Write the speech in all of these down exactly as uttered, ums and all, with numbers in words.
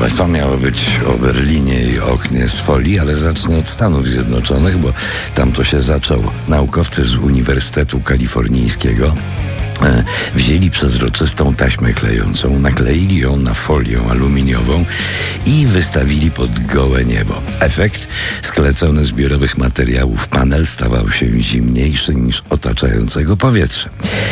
Państwa, miało być o Berlinie i oknie z folii, ale zacznę od Stanów Zjednoczonych, bo tam to się zaczęło. Naukowcy z Uniwersytetu Kalifornijskiego e, wzięli przezroczystą taśmę klejącą, nakleili ją na folię aluminiową i wystawili pod gołe niebo. Efekt? Sklecony z zbiorowych materiałów panel stawał się zimniejszy niż otaczającego powietrze.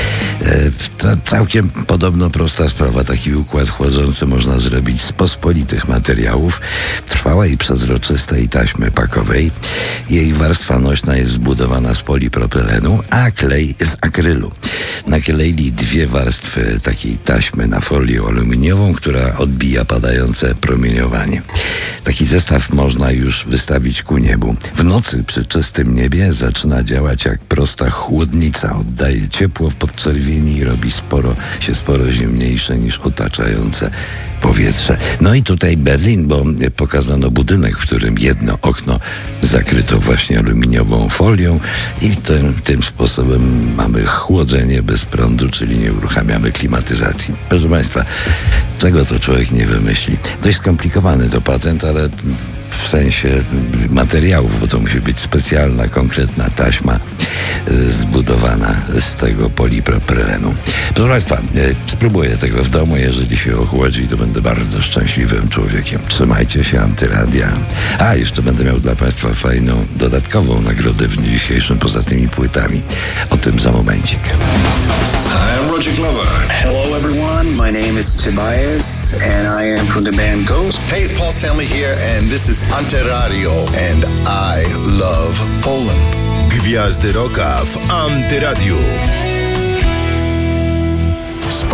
To całkiem podobno prosta sprawa. Taki układ chłodzący można zrobić z pospolitych materiałów, trwałej, przezroczystej taśmy pakowej. Jej warstwa nośna jest zbudowana z polipropylenu, a klej z akrylu. Nakleili dwie warstwy takiej taśmy na folię aluminiową, która odbija padające promieniowanie. Taki zestaw można już wystawić ku niebu. W nocy przy czystym niebie zaczyna działać jak prosta chłodnica. Oddaje ciepło w podczerwieni i robi sporo, się sporo zimniejsze niż otaczające powietrze. No i tutaj Berlin, bo pokazano budynek, w którym jedno okno zakryto właśnie aluminiową folią i tym, tym sposobem mamy chłodzenie bez prądu, czyli nie uruchamiamy klimatyzacji. Proszę Państwa, czego to człowiek nie wymyśli? Dość skomplikowany to patent, ale w sensie materiałów, bo to musi być specjalna, konkretna taśma y, zbudowana z tego polipropylenu. Proszę Państwa, y, spróbuję tego w domu. Jeżeli się ochłodzi, to będę bardzo szczęśliwym człowiekiem. Trzymajcie się, Antyradia. A, jeszcze będę miał dla Państwa fajną, dodatkową nagrodę w dniu dzisiejszym, poza tymi płytami. O tym za momencik. Hi, I'm Roger Glover. Hello everyone, my name is Tobias and I am from the band Ghost. Hey, it's Paul Stanley here and this is Antyradio and I love Poland. Gwiazdy Rocka w Antyradiu.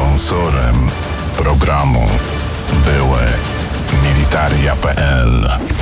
Sponsorem programu były Militaria kropka pe el.